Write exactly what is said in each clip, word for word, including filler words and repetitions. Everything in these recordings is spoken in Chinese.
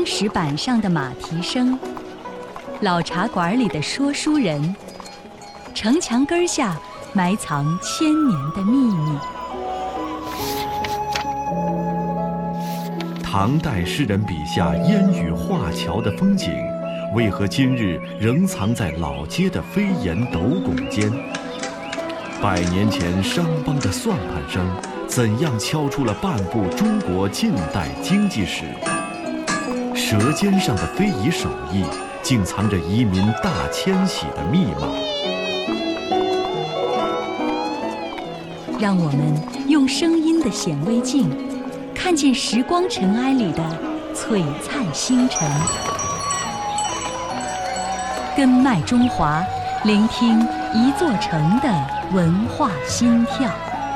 石板上的马蹄声，老茶馆里的说书人，城墙根下埋藏千年的秘密。 唐代诗人笔下烟雨画桥的风景，为何今日仍藏在老街的飞檐斗拱间？百年前商帮的算盘声，怎样敲出了半部中国近代经济史？舌尖上的非遗手艺，竟藏着移民大迁徙的密码。 让我们用声音的显微镜，看见时光尘埃里的璀璨星辰。根脉中华，聆听一座城的文化心跳。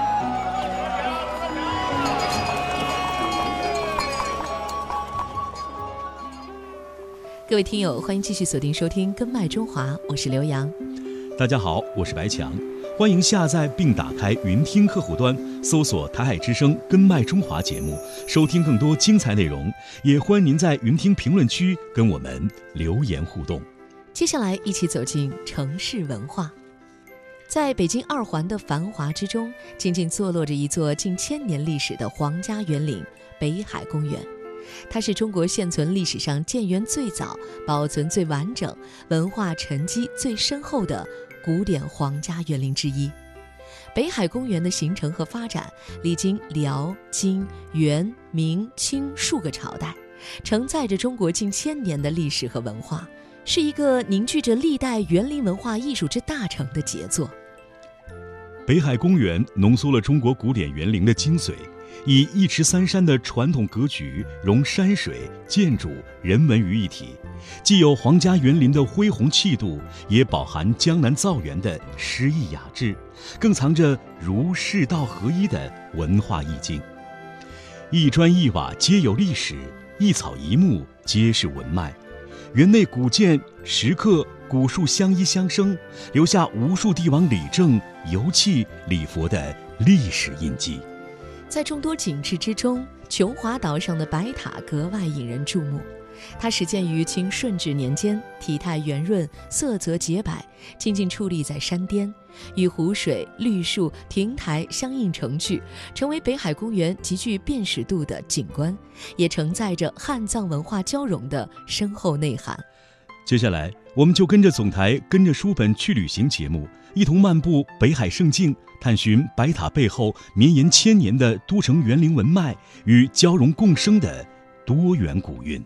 各位听友，欢迎继续锁定收听《根脉中华》，我是刘洋。 大家好，我是白强，欢迎下载并打开云听客户端，搜索台海之声根脉中华节目，收听更多精彩内容。也欢迎您在云听评论区跟我们留言互动。 接下来一起走进城市文化。在北京二环的繁华之中，静静坐落着一座近千年历史的皇家园林——北海公园。它是中国现存历史上建园最早、保存最完整、文化沉积最深厚的古典皇家园林之一。北海公园的形成和发展历经辽、金、元、明、清数个朝代，承载着中国近千年的历史和文化，是一个凝聚着历代园林文化艺术之大成的杰作。 北海公园浓缩了中国古典园林的精髓，以一池三山的传统格局融山水、建筑、人文于一体，既有皇家园林的恢宏气度，也饱含江南造园的诗意雅致，更藏着儒释道合一的文化意境。一砖一瓦皆有历史，一草一木皆是文脉。园内古建、石刻、古树相依相生，留下无数帝王理政、游憩、礼佛的历史印记。 在众多景致之中，琼华岛上的白塔格外引人注目。它始建于清顺治年间，体态圆润，色泽洁白，静静矗立在山巅，与湖水、绿树、亭台相映成趣，成为北海公园极具辨识度的景观，也承载着汉藏文化交融的深厚内涵。 接下来，我们就跟着总台跟着书本去旅行节目，一同漫步北海胜境，探寻白塔背后绵延千年的都城园林文脉与交融共生的多元古韵。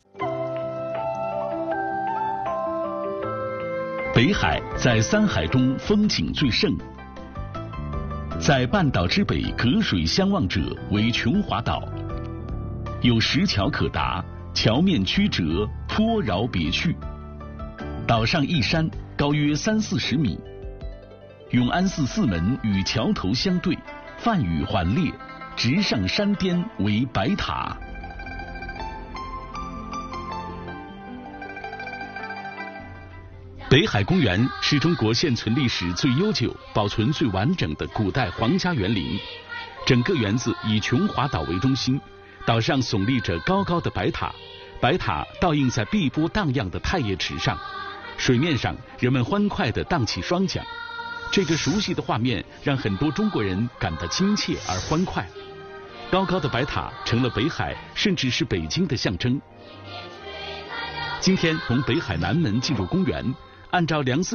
北海在三海中风景最盛，在半岛之北隔水相望者为琼华岛，有石桥可达，桥面曲折，颇饶别趣。岛上一山高约三四十米，永安寺四门与桥头相对，泛雨环列，直上山巅为白塔。北海公园是中国现存历史最悠久、保存最完整的古代皇家园林。整个园子以琼华岛为中心，岛上耸立着高高的白塔，白塔倒映在碧波荡漾的太液池上，水面上人们欢快地荡起双桨。这个熟悉的画面让很多中国人感到亲切而欢快。高高的白塔成了北海，甚至是北京的象征。今天从北海南门进入公园，按照梁思